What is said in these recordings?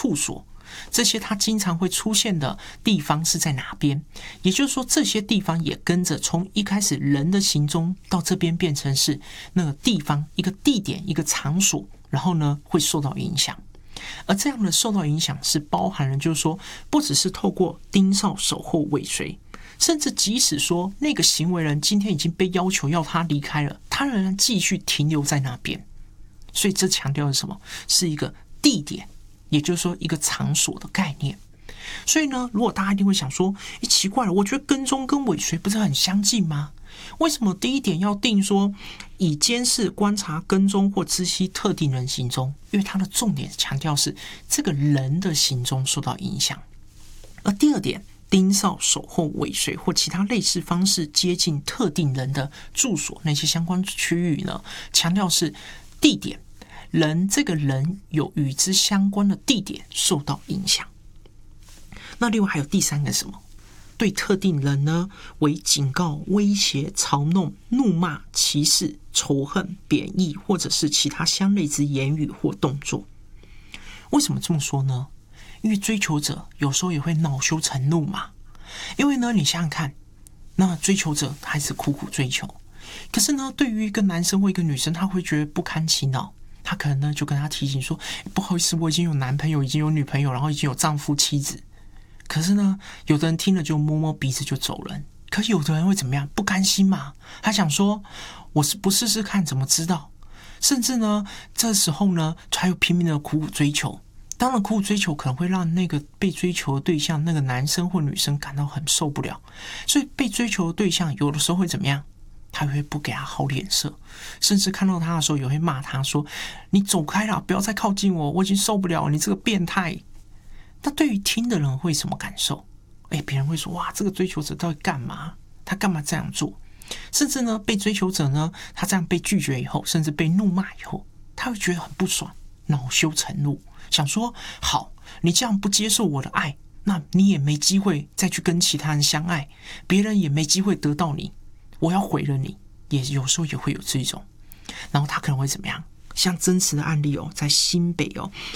处所，这些它经常会出现的地方是在哪边？也就是说，这些地方也跟着从一开始人的行踪到这边变成是那个地方、一个地点、一个场所，然后呢会受到影响。而这样的受到影响是包含了，就是说，不只是透过盯梢、守候、尾随，甚至即使说那个行为人今天已经被要求要他离开了，他仍然继续停留在那边。所以这强调的是什么？是一个地点，也就是说一个场所的概念。所以呢，如果大家一定会想说，奇怪了，我觉得跟踪跟尾随不是很相近吗？为什么第一点要定说以监视、观察、跟踪或知悉特定人行踪？因为它的重点强调是这个人的行踪受到影响。而第二点，盯梢、守候、尾随或其他类似方式接近特定人的住所那些相关区域呢，强调是地点，这个人有与之相关的地点受到影响。那另外还有第三个什么？对特定人呢为警告、威胁、嘲弄、怒骂、歧视、仇恨、贬义或者是其他相类之言语或动作。为什么这么说呢？因为追求者有时候也会恼羞成怒嘛。因为呢，你想想看，那追求者他还是苦苦追求，可是呢，对于一个男生或一个女生，他会觉得不堪其扰。他可能呢就跟他提醒说，不好意思，我已经有男朋友，已经有女朋友，然后已经有丈夫妻子。可是呢，有的人听了就摸摸鼻子就走人，可有的人会怎么样？不甘心嘛，他想说，我是不试试看怎么知道？甚至呢，这时候呢，还有拼命的苦苦追求。当然，苦苦追求可能会让那个被追求的对象，那个男生或女生感到很受不了，所以被追求的对象有的时候会怎么样？他会不给他好脸色，甚至看到他的时候也会骂他说：“你走开啦，不要再靠近我，我已经受不了了，你这个变态。”那对于听的人会什么感受？别人会说：“哇，这个追求者到底干嘛？他干嘛这样做？”甚至呢，被追求者呢，他这样被拒绝以后，甚至被怒骂以后，他会觉得很不爽，恼羞成怒，想说：“好，你这样不接受我的爱，那你也没机会再去跟其他人相爱，别人也没机会得到你，我要毁了你。”也有时候也会有这种，然后他可能会怎么样？像真实的案例在新北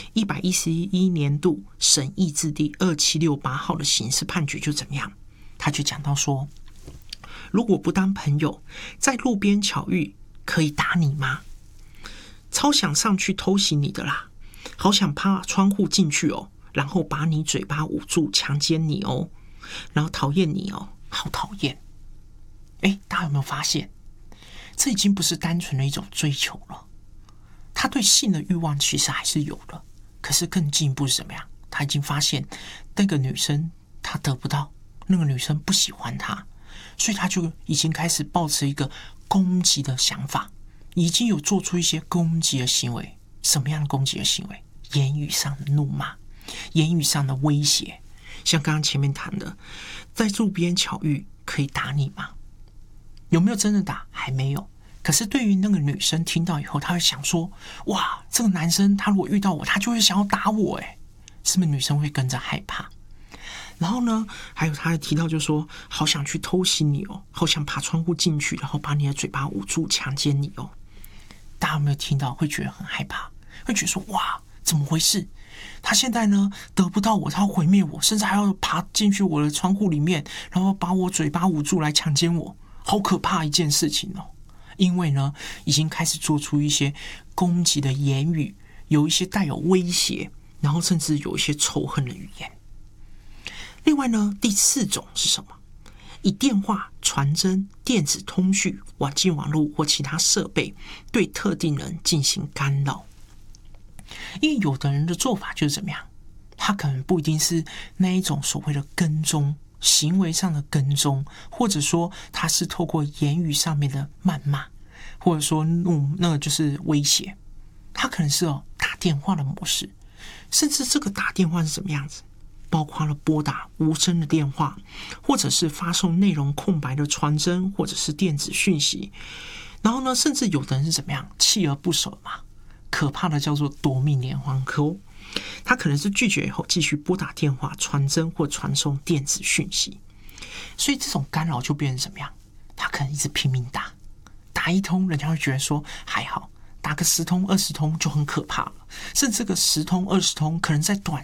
111年度审议字第2768号的刑事判决就怎么样？他就讲到说，如果不当朋友，在路边巧遇，可以打你吗？超想上去偷袭你的啦，好想爬窗户进去然后把你嘴巴捂住，强奸你然后讨厌你好讨厌。大家有没有发现？这已经不是单纯的一种追求了，他对性的欲望其实还是有的，可是更进一步是怎么样？他已经发现那个女生他得不到，那个女生不喜欢他，所以他就已经开始抱持一个攻击的想法，已经有做出一些攻击的行为。什么样的攻击的行为？言语上的怒骂，言语上的威胁，像刚刚前面谈的，在路边巧遇可以打你吗？有没有真的打？还没有。可是对于那个女生听到以后，她会想说：哇，这个男生他如果遇到我，他就会想要打我是不是女生会跟着害怕？然后呢，还有他还提到就说，好想去偷袭你好想爬窗户进去，然后把你的嘴巴捂住，强奸你大家有没有听到？会觉得很害怕，会觉得说：哇，怎么回事？他现在呢得不到我，他要毁灭我，甚至还要爬进去我的窗户里面，然后把我嘴巴捂住来强奸我。好可怕一件事情因为呢，已经开始做出一些攻击的言语，有一些带有威胁，然后甚至有一些仇恨的语言。另外呢，第四种是什么？以电话、传真、电子通讯、网际网络或其他设备对特定人进行干扰。因为有的人的做法就是怎么样？他可能不一定是那一种所谓的跟踪，行为上的跟踪，或者说他是透过言语上面的谩骂，或者说那个就是威胁。他可能是打电话的模式，甚至这个打电话是什么样子？包括了拨打无声的电话，或者是发送内容空白的传真，或者是电子讯息。然后呢，甚至有的人是怎么样？锲而不舍嘛，可怕的叫做夺命连环扣。他可能是拒绝以后继续拨打电话、传真或传送电子讯息，所以这种干扰就变成什么样？他可能一直拼命打一通，人家会觉得说还好，打个10通、20通就很可怕了，甚至这个10通、20通可能在短